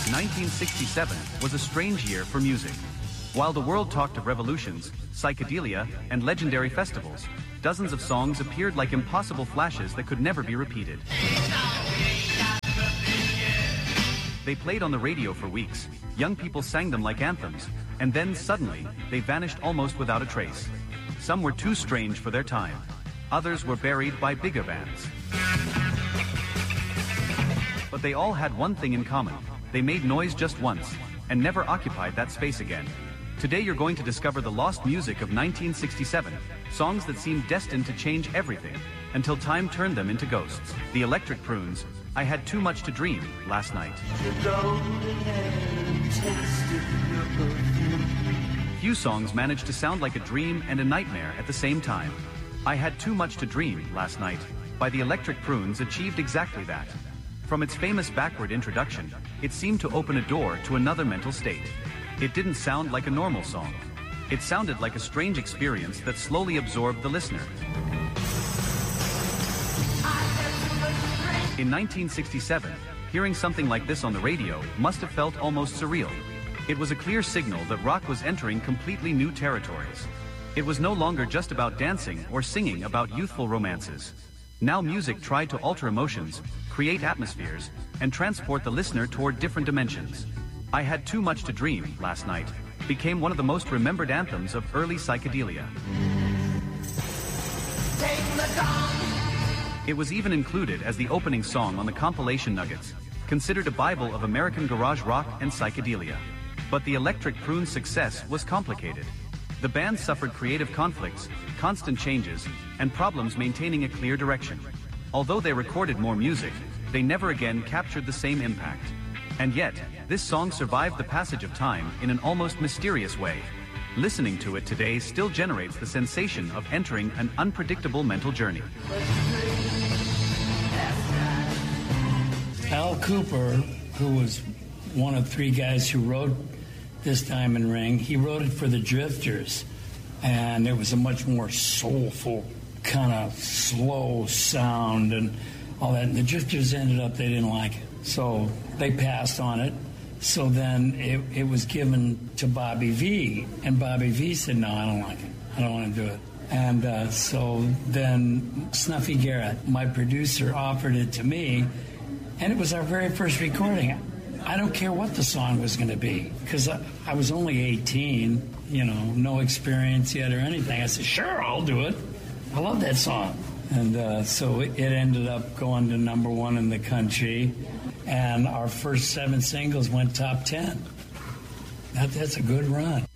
1967 was a strange year for music. While the world talked of revolutions, psychedelia, and legendary festivals, dozens of songs appeared like impossible flashes that could never be repeated. They played on the radio for weeks, young people sang them like anthems, and then suddenly, they vanished almost without a trace. Some were too strange for their time. Others were buried by bigger bands. But they all had one thing in common. They made noise just once, and never occupied that space again. Today you're going to discover the lost music of 1967, songs that seemed destined to change everything, until time turned them into ghosts. The Electric Prunes, I Had Too Much to Dream, Last Night. Few songs managed to sound like a dream and a nightmare at the same time. I Had Too Much to Dream, Last Night, by the Electric Prunes achieved exactly that. From its famous backward introduction, it seemed to open a door to another mental state. It didn't sound like a normal song. It sounded like a strange experience that slowly absorbed the listener. In 1967, hearing something like this on the radio must have felt almost surreal. It was a clear signal that rock was entering completely new territories. It was no longer just about dancing or singing about youthful romances. Now music tried to alter emotions, create atmospheres, and transport the listener toward different dimensions. I Had Too Much to Dream, Last Night, became one of the most remembered anthems of early psychedelia. It was even included as the opening song on the compilation Nuggets, considered a Bible of American garage rock and psychedelia. But the Electric Prune's success was complicated. The band suffered creative conflicts, constant changes, and problems maintaining a clear direction. Although they recorded more music, they never again captured the same impact. And yet, this song survived the passage of time in an almost mysterious way. Listening to it today still generates the sensation of entering an unpredictable mental journey. Al Cooper, who was one of three guys who wrote this Diamond Ring, he wrote it for the Drifters, and it was a much more soulful, kind of slow sound and all that. And the Drifters ended up, they didn't like it, so they passed on it. So then it was given to Bobby Vee, and Bobby Vee said, no, I don't like it. I don't want to do it. And so then Snuffy Garrett, my producer, offered it to me, and it was our very first recording. I don't care what the song was going to be, because I was only 18, no experience yet or anything. I said, sure, I'll do it. I love that song. And so it ended up going to #1 in the country, and our first 7 singles went top 10. That's a good run.